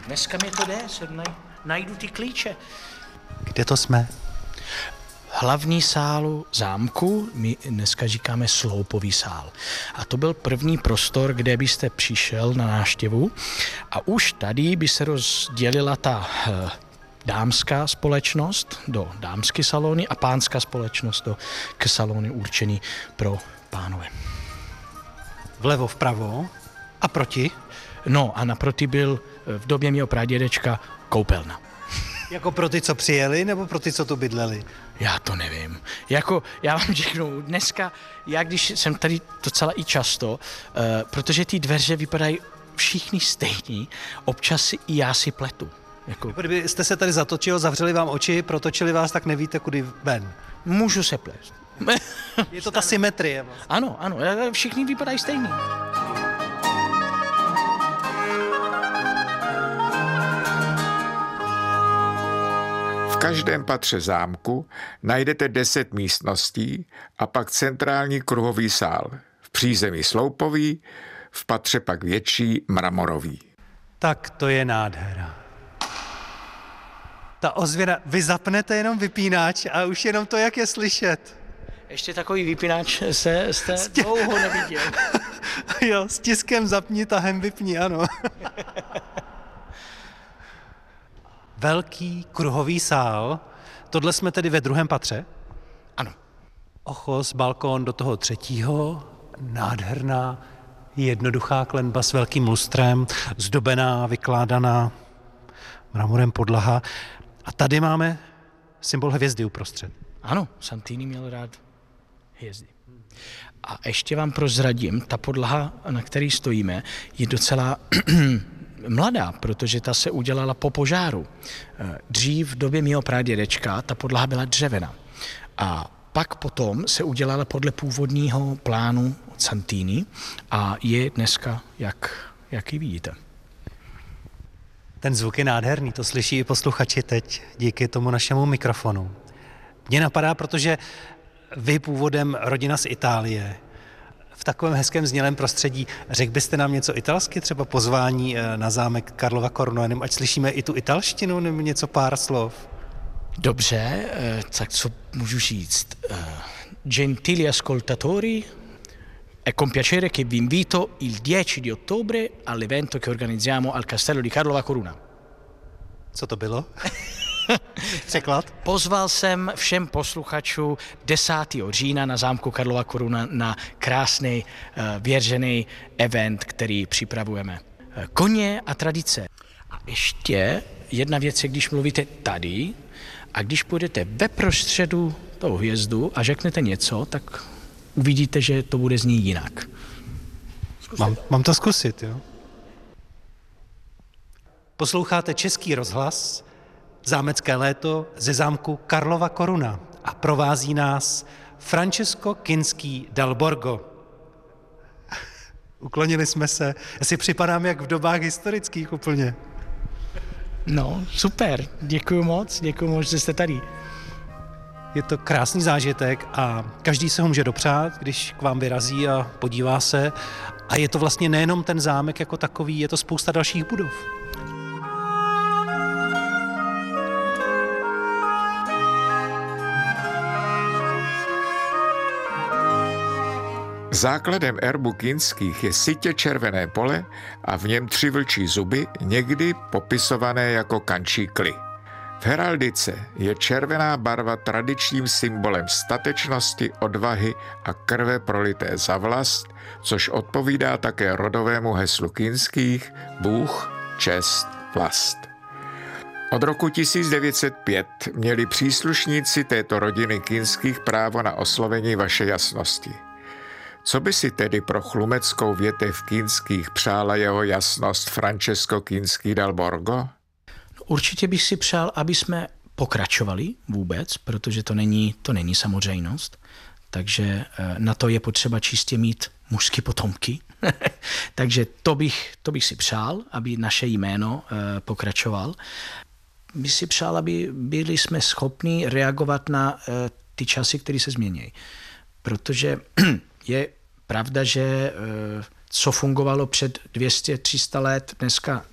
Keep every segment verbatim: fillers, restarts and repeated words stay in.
Dneska mi to jde, se naj, najdu ty klíče. Kde to jsme? Hlavní sálu zámku, my dneska říkáme sloupový sál. A to byl první prostor, kde byste přišel na návštěvu a už tady by se rozdělila ta eh, dámská společnost do dámské salony a pánská společnost do k salony určený pro pánové. Vlevo, vpravo a proti? No a naproti byl v době mého pradědečka koupelna. Jako pro ty, co přijeli, nebo pro ty, co tu bydleli? Já to nevím. Jako, já vám řeknu, dneska, já když jsem tady docela i často, uh, protože ty dveře vypadají všichni stejní, občas si i já si pletu. Jako, Kdyby jste se tady zatočil, zavřeli vám oči, protočili vás, tak nevíte, kudy ven. můžu se plést. Je to ta symetrie vlastně. Ano, ano, všichni vypadají stejní. V každém patře zámku najdete deset místností a pak centrální kruhový sál. V přízemí sloupový, v patře pak větší mramorový. Tak to je nádhera. Ta ozvěna, vy zapnete jenom vypínač a už jenom to, jak je slyšet. Ještě takový vypínač se, jste Stě... dlouho neviděl. Jo, s tiskem zapni, tahem vypni, ano. Velký kruhový sál, tohle jsme tedy ve druhém patře? Ano. Ochos, balkón do toho třetího, nádherná, jednoduchá klenba s velkým lustrem, zdobená, vykládaná mramorem podlaha. A tady máme symbol hvězdy uprostřed. Ano, Santini měl rád hvězdy. A ještě vám prozradím, ta podlaha, na které stojíme, je docela mladá, protože ta se udělala po požáru. Dřív v době mého pradědečka ta podlaha byla dřevěná. A pak potom se udělala podle původního plánu Santini a je dneska, jak, jak ji vidíte. Ten zvuk je nádherný, to slyší i posluchači teď díky tomu našemu mikrofonu. Mně napadá, protože vy původem rodina z Itálie, v takovém hezkém znělém prostředí, řekl byste nám něco italsky, třeba pozvání na zámek Karlova Coruna, jenom ať slyšíme i tu italštinu, nebo něco pár slov? Dobře, tak co můžu říct? Gentili ascoltatori, è con piacere che vi invito il dieci di ottobre all'evento che organizziamo al Castello di Karlova Coruna. Co to bylo? Překlad? Pozval jsem všem posluchačům desátého října na zámku Karlova Coruna na krásný uh, věržený event, který připravujeme. Koně a tradice. A ještě jedna věc je, když mluvíte tady a když půjdete ve prostředu toho hvězdu a řeknete něco, tak uvidíte, že to bude znít jinak. Mám, mám to zkusit, jo? Posloucháte Český rozhlas, Zámecké léto ze zámku Karlova Coruna a provází nás Francesco Kinský dal Borgo. Uklonili jsme se, já si připadám jak v dobách historických úplně. No, super, děkuji moc, děkuji moc, že jste tady. Je to krásný zážitek a každý se ho může dopřát, když k vám vyrazí a podívá se. A je to vlastně nejenom ten zámek jako takový, je to spousta dalších budov. Základem erbu Kinských je sytě červené pole a v něm tři vlčí zuby, někdy popisované jako kančí kly. V heraldice je červená barva tradičním symbolem statečnosti, odvahy a krve prolité za vlast, což odpovídá také rodovému heslu Kinských Bůh, čest, vlast. Od roku tisíc devět set pět měli příslušníci této rodiny Kinských právo na oslovení vaše jasnosti. Co by si tedy pro chlumeckou větev Kinských přála jeho jasnost Francesco Kinský dal Borgo? Určitě bych si přál, aby jsme pokračovali vůbec, protože to není, to není samozřejmost. Takže na to je potřeba čistě mít mužské potomky. Takže to bych, to bych si přál, aby naše jméno pokračoval. Bych si přál, aby byli jsme schopni reagovat na ty časy, které se změní. Protože je pravda, že co fungovalo před dvě stě tři sta let, dneska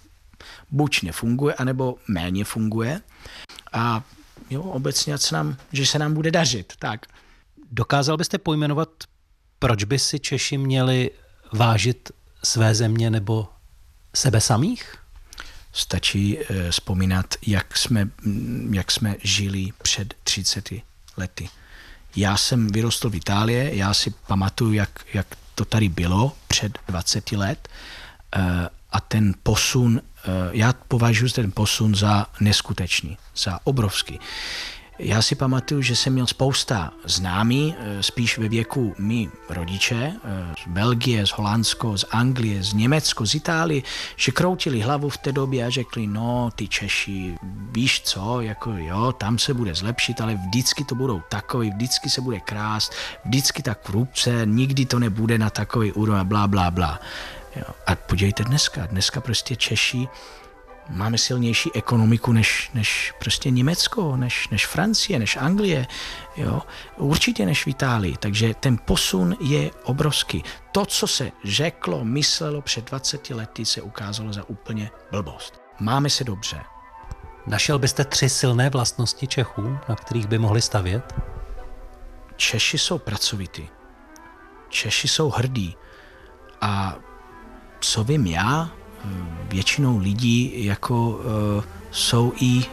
buď nefunguje, anebo méně funguje. A jo, obecně, se nám, že se nám bude dařit. Tak. Dokázal byste pojmenovat, proč by si Češi měli vážit své země nebo sebe samých? Stačí uh, vzpomínat, jak jsme, jak jsme žili před třiceti lety. Já jsem vyrostl v Itálii, já si pamatuju, jak, jak to tady bylo před dvaceti let uh, a ten posun, uh, já považuji ten posun za neskutečný, za obrovský. Já si pamatuju, že jsem měl spousta známí, spíš ve věku mý rodiče, z Belgie, z Holandsko, z Anglie, z Německo, z Itálie, že kroutili hlavu v té době a řekli, no ty Češi, víš co, jako jo, tam se bude zlepšit, ale vždycky to budou takový, vždycky se bude krást, vždycky ta korupce, nikdy to nebude na takový úroveň, blá, blá, blá. Jo. A podívejte dneska, dneska prostě Češi máme silnější ekonomiku než, než prostě Německo, než, než Francie, než Anglie, jo? Určitě než v Itálii. Takže ten posun je obrovský. To, co se řeklo, myslelo před dvaceti lety, se ukázalo za úplně blbost. Máme se dobře. Našel byste tři silné vlastnosti Čechů, na kterých by mohli stavět? Češi jsou pracovití. Češi jsou hrdí. A co vím já, většinou lidí jako uh, jsou i